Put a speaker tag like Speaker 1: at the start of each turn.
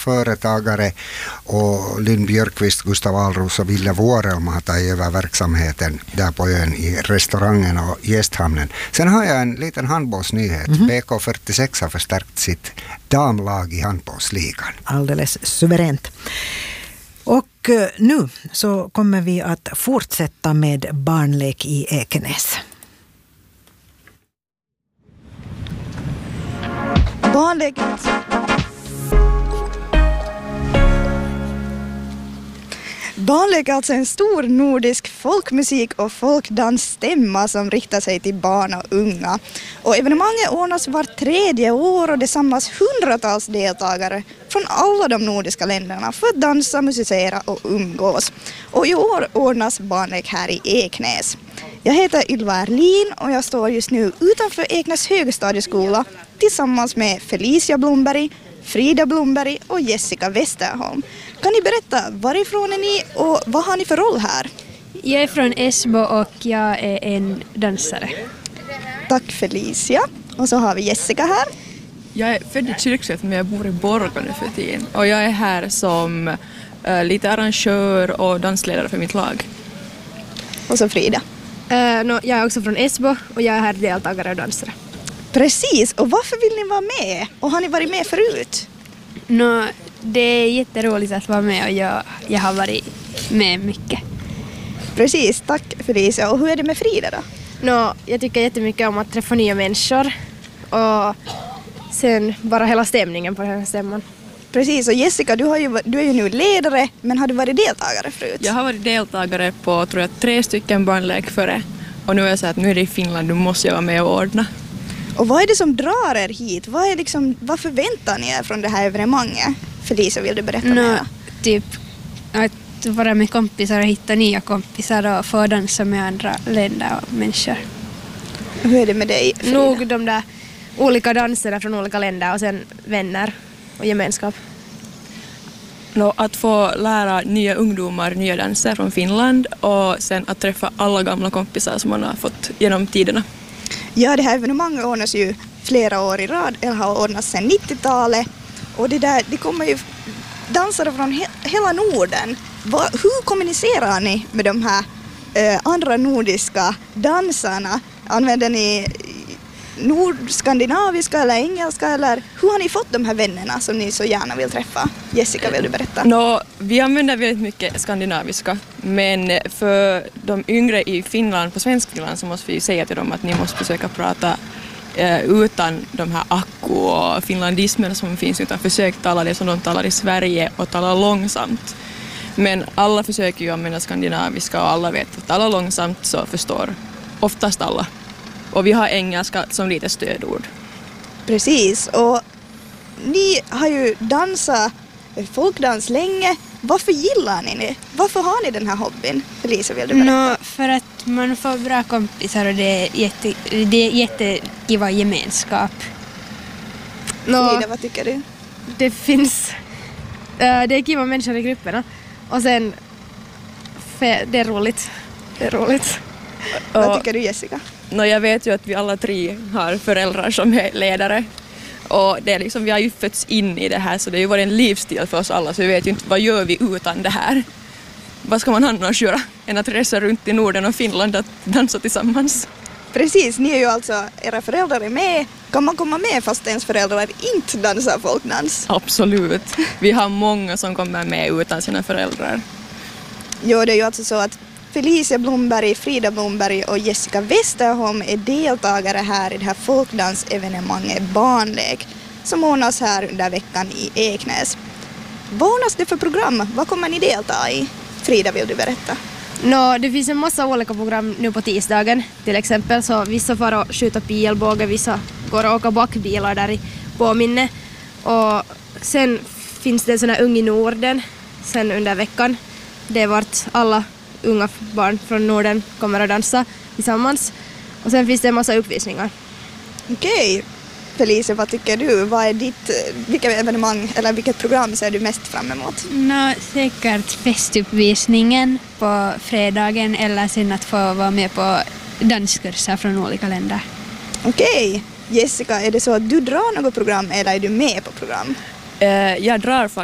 Speaker 1: företagare och Lynn Björkqvist, Gustav Ahlros och Ville Vårelma har tagit över verksamheten där på ön i restaurangen och gästhamnen. Sen har jag en liten handbollsnyhet. BK46 har förstärkt sitt damlag i handbollsligan.
Speaker 2: Alldeles suveränt. Och nu så kommer vi att fortsätta med barnlek i Ekenäs.
Speaker 3: Barnlek är alltså en stor nordisk folkmusik- och folkdansstämma som riktar sig till barn och unga. Och evenemanget ordnas vart 3:e år och det samlas hundratals deltagare från alla de nordiska länderna för att dansa, musicera och umgås. Och i år ordnas barnlek här i Ekenäs. Jag heter Ylva Erlin och jag står just nu utanför Ekenäs högstadieskola tillsammans med Felicia Blomberg, Frida Blomberg och Jessica Westerholm. Kan ni berätta, varifrån är ni och vad har ni för roll här?
Speaker 4: Jag är från Esbo och jag är en dansare.
Speaker 3: Tack Felicia. Och så har vi Jessica här.
Speaker 5: Jag är född i Kyrkslätt men jag bor i Borgå nu för tiden. Och jag är här som lite arrangör och dansledare för mitt lag.
Speaker 3: Och så Frida.
Speaker 6: Jag är också från Esbo och jag är här deltagare och dansare.
Speaker 3: Precis, och varför vill ni vara med? Och har ni varit med förut?
Speaker 4: Det är jätteroligt att vara med och jag har varit med mycket.
Speaker 3: Precis, tack Felicia. Och hur är det med Frida då?
Speaker 6: Jag tycker jättemycket om att träffa nya människor och sen bara hela stämningen på den här stämman.
Speaker 3: Precis, och Jessica, du är ju nu ledare, men har du varit deltagare förut?
Speaker 5: Jag har varit deltagare på, tror jag, 3 stycken barnlek före. Och nu är jag så att nu är det i Finland, du måste vara med och ordna.
Speaker 3: Och vad är det som drar er hit? Vad förväntar ni er från det här evenemanget? Felicia, vill du berätta mer?
Speaker 4: Typ att vara med kompisar och hitta nya kompisar och få dansa med andra länder och människor.
Speaker 3: Hur är det med dig, Frida?
Speaker 6: Nog de där olika danserna från olika länder och sen vänner och gemenskap.
Speaker 5: Att få lära nya ungdomar nya danser från Finland och sen att träffa alla gamla kompisar som man har fått genom tiderna.
Speaker 3: Ja, det här evenemanget ordnas ju flera år i rad, eller har ordnats sedan 90-talet. Och det kommer ju dansare från hela Norden. Hur kommunicerar ni med de här andra nordiska dansarna? Använder ni nordskandinaviska eller engelska? Eller hur har ni fått de här vännerna som ni så gärna vill träffa? Jessica, vill du berätta?
Speaker 5: Vi använder väldigt mycket skandinaviska, men för de yngre i Finland, på Svenskfinland, så måste vi säga till dem att ni måste försöka prata utan de här akku och finlandismerna som finns, utan försök tala det som de talar i Sverige och tala långsamt. Men alla försöker ju använda skandinaviska och alla vet att tala långsamt så förstår oftast alla. Och vi har engelska som lite stödord.
Speaker 3: Precis, och ni har ju dansat folkdans länge. Varför gillar ni det? Varför har ni den här hobbyn? Felicia, vill du berätta?
Speaker 4: För att man får bra kompisar och det är jättekiva gemenskap.
Speaker 3: Frida, vad tycker du?
Speaker 6: Det är kiva människor i grupperna och sen det är roligt.
Speaker 3: Vad tycker du, Jessica?
Speaker 5: Jag vet ju att vi alla 3 har föräldrar som är ledare. Och det är liksom, vi har ju fötts in i det här, så det har ju varit en livsstil för oss alla, så vi vet ju inte vad gör vi utan det här. Vad ska man annars göra än att resa runt i Norden och Finland att dansa tillsammans?
Speaker 3: Precis, ni är ju alltså, era föräldrar är med. Kan man komma med fast ens föräldrar inte dansar folkdans?
Speaker 5: Absolut. Vi har många som kommer med utan sina föräldrar.
Speaker 3: Jo, det är ju alltså så att Felicia Blomberg, Frida Blomberg och Jessica Westerholm är deltagare här i det här folkdansevenemanget Barnlek som ordnas här under veckan i Ekenäs. Vad ordnas det för program? Vad kommer ni delta i? Frida, vill du berätta?
Speaker 6: Det finns en massa olika program nu på tisdagen till exempel, så vissa får att skjuta pilbåge, vissa går att åka bakbilar där i påminne och sen finns det en sån här Ung i Norden sen under veckan. Det är vart alla unga barn från Norden kommer att dansa tillsammans. Och sen finns det en massa uppvisningar.
Speaker 3: Okej. Felicia, vad tycker du? Vilka evenemang eller vilket program ser du mest fram emot?
Speaker 4: Säkert festuppvisningen på fredagen eller sen att få vara med på danskurser från olika länder.
Speaker 3: Okej. Jessica, är det så att du drar något program eller är du med på program?
Speaker 5: Jag drar